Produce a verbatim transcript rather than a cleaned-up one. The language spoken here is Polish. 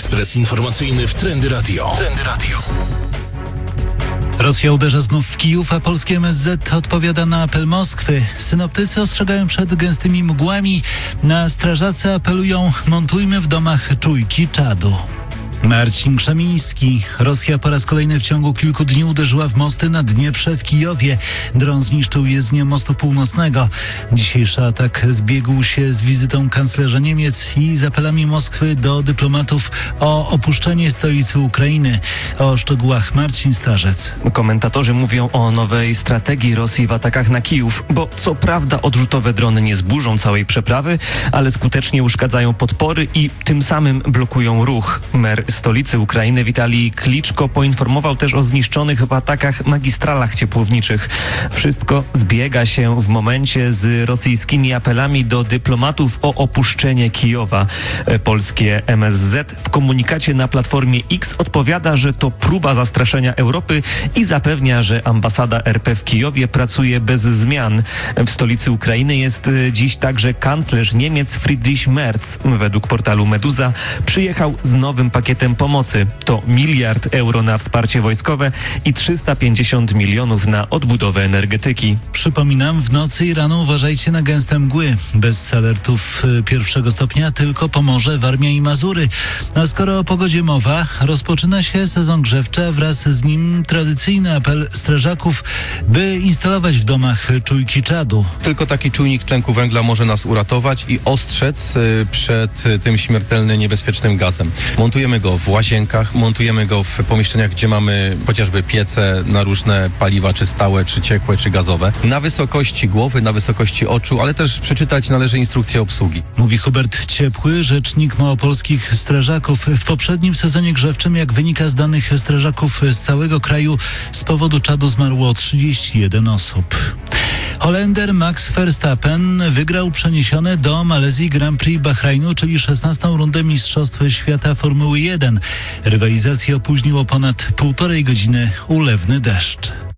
Ekspres informacyjny w Trendy Radio. Trendy Radio. Rosja uderza znów w Kijów, a polskie M S Z odpowiada na apel Moskwy. Synoptycy ostrzegają przed gęstymi mgłami. Na strażacy apelują: montujmy w domach czujki czadu. Marcin Krzemiński. Rosja po raz kolejny w ciągu kilku dni uderzyła w mosty na Dnieprze w Kijowie. Dron zniszczył jezdnię mostu północnego. Dzisiejszy atak zbiegł się z wizytą kanclerza Niemiec i z apelami Moskwy do dyplomatów o opuszczenie stolicy Ukrainy. O szczegółach Marcin Starzec. Komentatorzy mówią o nowej strategii Rosji w atakach na Kijów, bo co prawda odrzutowe drony nie zburzą całej przeprawy, ale skutecznie uszkadzają podpory i tym samym blokują ruch. Mer stolicy Ukrainy Witalij Kliczko poinformował też o zniszczonych w atakach magistralach ciepłowniczych. Wszystko zbiega się w momencie z rosyjskimi apelami do dyplomatów o opuszczenie Kijowa. Polskie M S Z w komunikacie na Platformie X odpowiada, że to próba zastraszenia Europy i zapewnia, że ambasada R P w Kijowie pracuje bez zmian. W stolicy Ukrainy jest dziś także kanclerz Niemiec Friedrich Merz. Według portalu Meduza przyjechał z nowym pakietem pomocy. To miliard euro na wsparcie wojskowe i trzysta pięćdziesiąt milionów na odbudowę energetyki. Przypominam, w nocy i rano uważajcie na gęste mgły. Bez alertów pierwszego stopnia tylko Pomorze, Warmia i Mazury. A skoro o pogodzie mowa, rozpoczyna się sezon grzewczy, a wraz z nim tradycyjny apel strażaków, by instalować w domach czujki czadu. Tylko taki czujnik tlenku węgla może nas uratować i ostrzec przed tym śmiertelnym, niebezpiecznym gazem. Montujemy go w łazienkach, montujemy go w pomieszczeniach, gdzie mamy chociażby piece na różne paliwa, czy stałe, czy ciekłe, czy gazowe. Na wysokości głowy, na wysokości oczu, ale też przeczytać należy instrukcję obsługi. Mówi Hubert Ciepły, rzecznik małopolskich strażaków. W poprzednim sezonie grzewczym, jak wynika z danych strażaków z całego kraju, z powodu czadu zmarło trzydzieści jeden osób. Holender Max Verstappen wygrał przeniesione do Malezji Grand Prix Bahrajnu, czyli szesnastą rundę Mistrzostw Świata Formuły jeden. Rywalizację opóźniło ponad półtorej godziny ulewny deszcz.